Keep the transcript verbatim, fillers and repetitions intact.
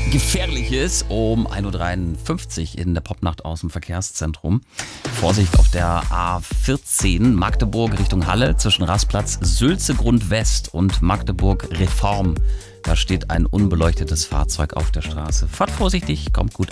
Gefährliches um ein Uhr dreiundfünfzig in der Popnacht aus dem Verkehrszentrum. Vorsicht auf der A vierzehn Magdeburg Richtung Halle zwischen Rastplatz Sülze-Grund West und Magdeburg Reform. Da steht ein unbeleuchtetes Fahrzeug auf der Straße. Fahrt vorsichtig, kommt gut